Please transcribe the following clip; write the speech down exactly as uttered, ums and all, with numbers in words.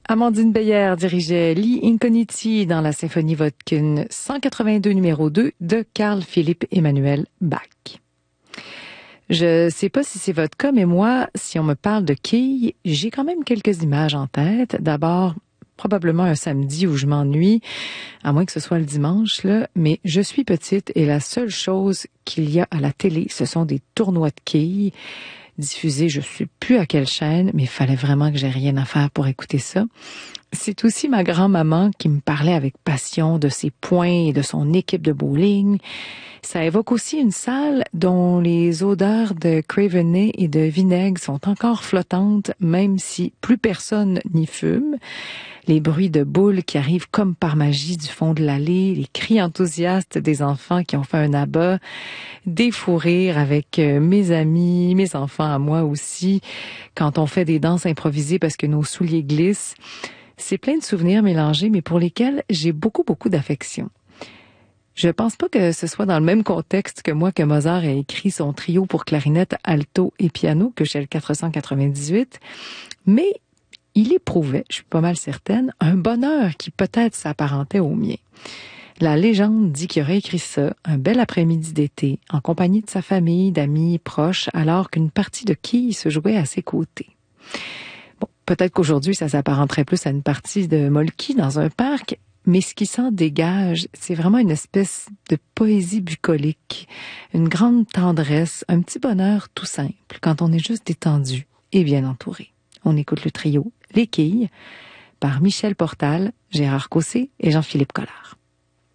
Amandine Beyer dirigeait Li Incogniti dans la symphonie Vodkin cent quatre-vingt-deux numéro deux de Carl Philipp Emanuel Bach. Je sais pas si c'est votre cas, mais moi, si on me parle de quilles, j'ai quand même quelques images en tête. D'abord, probablement un samedi où je m'ennuie, à moins que ce soit le dimanche, là, mais je suis petite et la seule chose qu'il y a à la télé, ce sont des tournois de quilles diffusés, je sais plus à quelle chaîne, mais il fallait vraiment que j'ai rien à faire pour écouter ça. C'est aussi ma grand-maman qui me parlait avec passion de ses points et de son équipe de bowling. Ça évoque aussi une salle dont les odeurs de Craveney et de vinaigre sont encore flottantes, même si plus personne n'y fume. Les bruits de boules qui arrivent comme par magie du fond de l'allée, les cris enthousiastes des enfants qui ont fait un abat, des fous rires avec mes amis, mes enfants à moi aussi, quand on fait des danses improvisées parce que nos souliers glissent. C'est plein de souvenirs mélangés, mais pour lesquels j'ai beaucoup, beaucoup d'affection. Je pense pas que ce soit dans le même contexte que moi que Mozart a écrit son trio pour clarinette, alto et piano que chez le quatre cent quatre-vingt-dix-huit, mais il éprouvait, je suis pas mal certaine, un bonheur qui peut-être s'apparentait au mien. La légende dit qu'il aurait écrit ça un bel après-midi d'été, en compagnie de sa famille, d'amis proches, alors qu'une partie de quilles se jouait à ses côtés. Bon, peut-être qu'aujourd'hui, ça s'apparenterait plus à une partie de molki dans un parc, mais ce qui s'en dégage, c'est vraiment une espèce de poésie bucolique, une grande tendresse, un petit bonheur tout simple, quand on est juste détendu et bien entouré. On écoute le trio Les Quilles par Michel Portal, Gérard Cossé et Jean-Philippe Collard.